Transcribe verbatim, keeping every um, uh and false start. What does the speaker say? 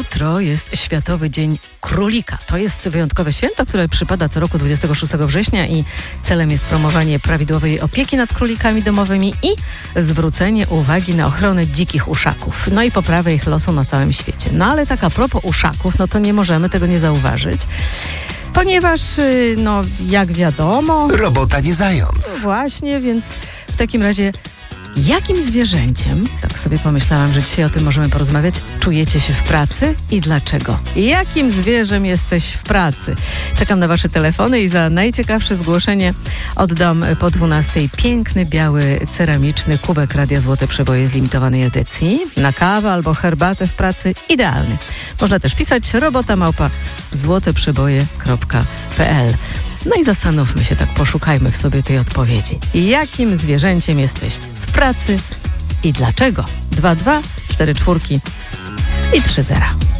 Jutro jest Światowy Dzień Królika. To jest wyjątkowe święto, które przypada co roku dwudziestego szóstego września i celem jest promowanie prawidłowej opieki nad królikami domowymi i zwrócenie uwagi na ochronę dzikich uszaków, no i poprawę ich losu na całym świecie. No ale tak a propos uszaków, no to nie możemy tego nie zauważyć, ponieważ, no jak wiadomo... Robota nie zając. Właśnie, więc w takim razie... Jakim zwierzęciem, tak sobie pomyślałam, że dzisiaj o tym możemy porozmawiać, czujecie się w pracy i dlaczego? Jakim zwierzem jesteś w pracy? Czekam na wasze telefony i za najciekawsze zgłoszenie oddam po dwunastej piękny, biały, ceramiczny kubek Radia Złote Przeboje z limitowanej edycji. Na kawę albo herbatę w pracy idealny. Można też pisać robota małpa złoteprzeboje kropka p l. No i zastanówmy się, tak poszukajmy w sobie tej odpowiedzi. Jakim zwierzęciem jesteś w pracy i dlaczego? dwa dwa cztery cztery i trzy zero.